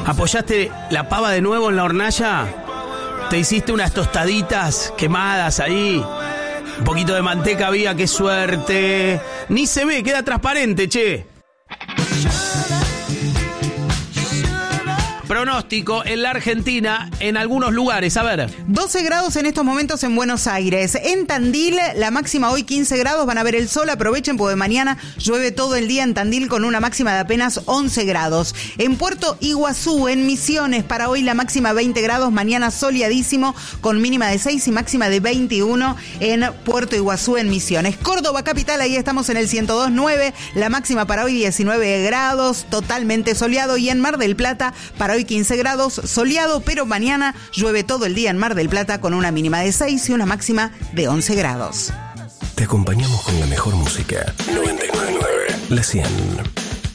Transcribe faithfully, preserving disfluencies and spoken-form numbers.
¿Apoyaste la pava de nuevo en la hornalla? ¿Te hiciste unas tostaditas quemadas ahí? Un poquito de manteca había, qué suerte. Ni se ve, queda transparente, che. Pronóstico en la Argentina, en algunos lugares, a ver. doce grados en estos momentos en Buenos Aires. En Tandil, la máxima hoy quince grados, van a ver el sol, aprovechen porque mañana llueve todo el día en Tandil con una máxima de apenas once grados. En Puerto Iguazú, en Misiones, para hoy la máxima veinte grados, mañana soleadísimo con mínima de seis y máxima de veintiuno en Puerto Iguazú, en Misiones. Córdoba capital, ahí estamos en el ciento dos punto nueve, la máxima para hoy diecinueve grados, totalmente soleado, y en Mar del Plata, para hoy quince grados, soleado, pero mañana llueve todo el día en Mar del Plata con una mínima de seis y una máxima de once grados. Te acompañamos con la mejor música. noventa y nueve punto nueve, La cien.